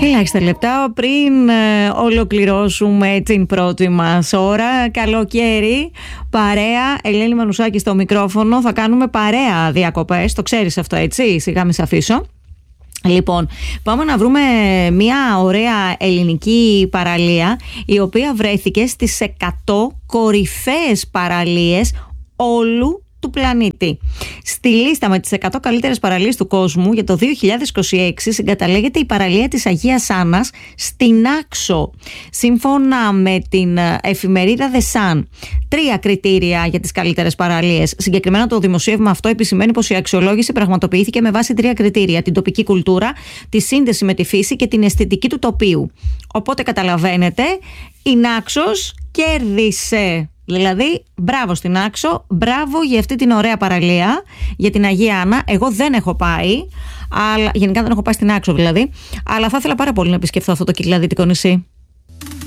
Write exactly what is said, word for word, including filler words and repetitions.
Ελάχιστα λεπτά πριν ε, ολοκληρώσουμε την πρώτη μας ώρα. Καλοκαίρι, παρέα, Ελένη Μανουσάκη στο μικρόφωνο. Θα κάνουμε παρέα διακοπές, το ξέρεις αυτό, έτσι, σιγά μη σε αφήσω. Λοιπόν, πάμε να βρούμε μια ωραία ελληνική παραλία, η οποία βρέθηκε στις εκατό κορυφαίες παραλίες όλου του πλανήτη. Στη λίστα με τις εκατό καλύτερες παραλίες του κόσμου για το δύο χιλιάδες είκοσι έξι συγκαταλέγεται η παραλία της Αγίας Άννας στην Άξο. Σύμφωνα με την εφημερίδα The Sun, τρία κριτήρια για τις καλύτερες παραλίες. Συγκεκριμένα το δημοσίευμα αυτό επισημαίνει πως η αξιολόγηση πραγματοποιήθηκε με βάση τρία κριτήρια: την τοπική κουλτούρα, τη σύνδεση με τη φύση και την αισθητική του τοπίου. Οπότε καταλαβαίνετε, η Νάξος κέρδισε. Δηλαδή, μπράβο στην Άξο, μπράβο για αυτή την ωραία παραλία, για την Αγία Άννα. Εγώ δεν έχω πάει, αλλά, γενικά δεν έχω πάει στην Άξο δηλαδή, αλλά θα ήθελα πάρα πολύ να επισκεφθώ αυτό το κυκλαδυτικό νησί.